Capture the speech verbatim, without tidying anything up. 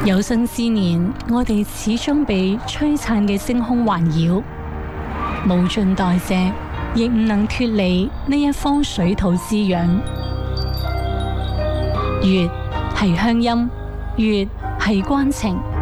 有生之年，我哋始終被璀璨嘅星空環繞，無盡代謝，亦唔能脫離呢一方水土滋養。月係鄉音，月係關情。